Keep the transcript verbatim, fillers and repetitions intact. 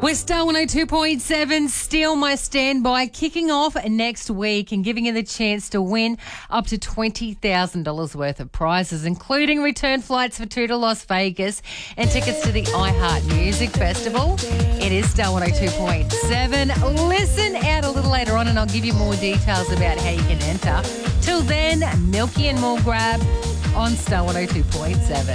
We're Star one oh two point seven, still my standby, kicking off next week and giving you the chance to win up to twenty thousand dollars worth of prizes, including return flights for two to Las Vegas and tickets to the iHeart Music Festival. It is Star one oh two point seven. Listen out a little later on and I'll give you more details about how you can enter. Till then, Milky and more grab on Star one oh two point seven.